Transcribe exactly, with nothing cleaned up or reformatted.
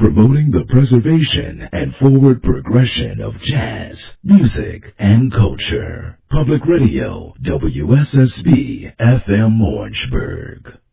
promoting the preservation and forward progression of jazz, music, and culture. Public Radio, W S S B F M Orangeburg.